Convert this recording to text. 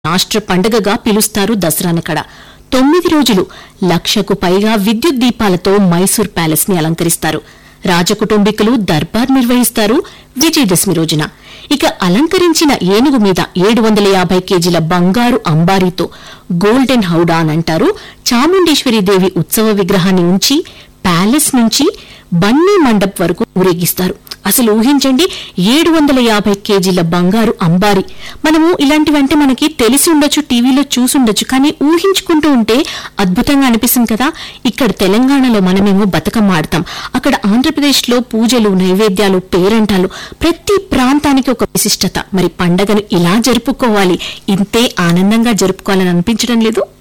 రాష్ట్ర పండుగగా పిలుస్తారు దసరానకడ. 9 రోజులు 1,00,000కు పైగా విద్యుత్ దీపాలతో మైసూర్ ప్యాలెస్ ని అలంకరిస్తారు. రాజకుటుంబీకులు దర్బార్ నిర్వహిస్తారు విజయదశమి రోజున. ఇక అలంకరించిన ఏనుగు మీద 750 కేజీల బంగారు అంబారీతో గోల్డెన్ హౌడా అనంటారు చాముండేశ్వరీదేవి ఉత్సవ విగ్రహాన్ని ఉంచి ప్యాలెస్ నుంచి బన్నీ మండప్ వరకు ఊరేగిస్తారు. అసలు ఊహించండి, 750 కేజీల బంగారు అంబారి. మనము ఇలాంటివంటే మనకి తెలిసి ఉండొచ్చు, టీవీలో చూసుండొచ్చు, కానీ ఊహించుకుంటూ ఉంటే అద్భుతంగా అనిపిస్తుంది కదా. ఇక్కడ తెలంగాణలో మనమేమో బతుకమ్మ ఆడతాం, అక్కడ ఆంధ్రప్రదేశ్లో పూజలు, నైవేద్యాలు, పేరంటాలు, ప్రతి ప్రాంతానికి ఒక విశిష్టత. మరి పండగను ఇలా జరుపుకోవాలి, ఇంతే ఆనందంగా జరుపుకోవాలని అనిపించడం లేదు?